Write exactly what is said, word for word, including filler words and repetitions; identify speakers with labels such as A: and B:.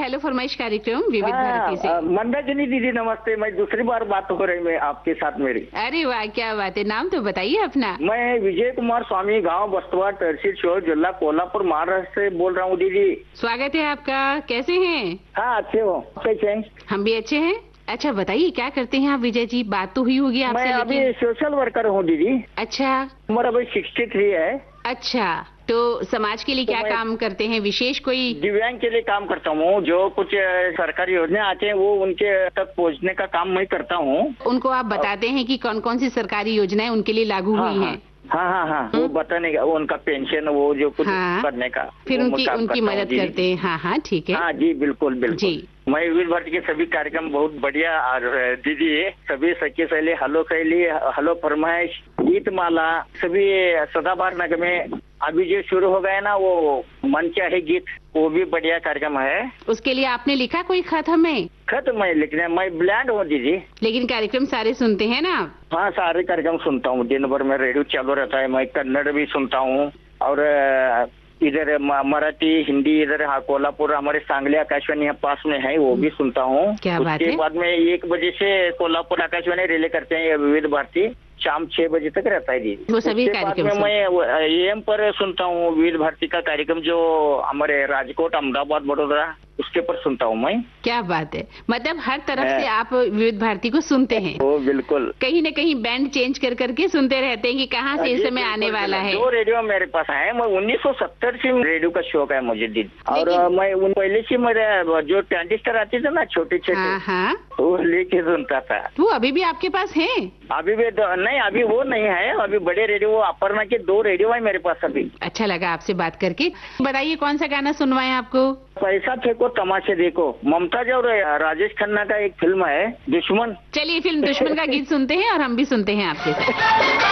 A: Hello फरमाइश कार्यक्रम विविध भारती से।
B: मंदाकिनी दीदी नमस्ते। मैं दूसरी बार बात हो रही मैं आपके साथ मेरी।
A: अरे वाह, क्या बात है। नाम तो बताइए अपना।
B: मैं विजय कुमार स्वामी, गांव बस्तवा, तहसील शोर, जिला कोल्हापुर, महाराष्ट्र से बोल रहा हूँ दीदी।
A: स्वागत है आपका। कैसे हैं?
B: हाँ अच्छे हो, कैसे हैं?
A: हम भी अच्छे हैं। अच्छा बताइए क्या करते हैं आप विजय जी? बात तो हुई होगी आपसे।
B: मैं अभी सोशल वर्कर हूँ दीदी।
A: अच्छा।
B: उम्र अभी सिक्सटी थ्री है।
A: अच्छा, तो समाज के लिए
B: तो
A: क्या काम करते हैं? विशेष कोई?
B: दिव्यांग के लिए काम करता हूँ। जो कुछ सरकारी योजना आते हैं वो उनके तक पहुँचने का काम मैं करता हूँ।
A: उनको आप बताते हैं कि कौन कौन सी सरकारी योजनाएं उनके लिए लागू
B: हाँ,
A: हुई
B: हाँ,
A: हैं?
B: हाँ हाँ हाँ वो बताने का, वो उनका पेंशन, वो जो कुछ
A: हाँ,
B: करने का,
A: फिर उनकी उनकी मदद करते हैं। हाँ हाँ ठीक है।
B: हाँ जी बिल्कुल बिल्कुल
A: जी।
B: मैं विविध भारती के सभी कार्यक्रम बहुत बढ़िया। और दीदी सभी सखी शैली, हलो शैली, हलो फरमाइश, गीत माला, सभी सदाबहार नगर में अभी जो शुरू हो गया ना वो मन चाहे गीत, वो भी बढ़िया कार्यक्रम है।
A: उसके लिए आपने लिखा कोई खत हमें?
B: खत मैं लिखने, मैं ब्लैंड हूँ दीदी।
A: लेकिन कार्यक्रम सारे सुनते हैं ना?
B: हाँ सारे कार्यक्रम सुनता हूँ। दिन भर में रेडियो चालू रहता है। मैं कन्नड़ भी सुनता हूँ और इधर मराठी, हिंदी, इधर हाँ कोल्हापुर हमारे सांगली आकाशवाणी यहाँ पास में है, वो भी सुनता हूँ।
A: क्या बात है।
B: उसके बाद में एक बजे से कोल्हापुर आकाशवाणी रिले करते हैं विविध भारती, शाम छह बजे तक रहता है जी।
A: वो सभी कार्यक्रम
B: में मैं एएम पर सुनता हूँ विविध भारती का कार्यक्रम, जो हमारे राजकोट, अहमदाबाद, बड़ौदा, उसके पर सुनता हूँ मैं।
A: क्या बात है। मतलब हर तरफ से आप विविध भारती को सुनते हैं?
B: वो बिल्कुल।
A: कहीं न कहीं बैंड चेंज कर करके सुनते रहते हैं कि कहाँ से इस समय आने वाला है।
B: दो रेडियो मेरे पास है। मैं उन्नीस सौ सत्तर से रेडियो का शौक है मुझे दीदी। और मैं उन पहले से मेरे जो ट्रांजिस्टर आते थे ना छोटे छोटे,
A: हाँ हाँ,
B: वो लेके सुनता था।
A: वो अभी भी आपके पास है?
B: अभी भी नहीं, अभी वो नहीं है। अभी बड़े रेडियो, वो अपर्णा के दो रेडियो है मेरे पास अभी।
A: अच्छा लगा आपसे बात करके। बताइए कौन सा गाना सुनवाएं आपको?
B: पैसा फेंको तमाशे देखो, मुमताज और राजेश खन्ना का एक फिल्म है दुश्मन।
A: चलिए फिल्म दुश्मन का गीत सुनते हैं और हम भी सुनते हैं आपके साथ।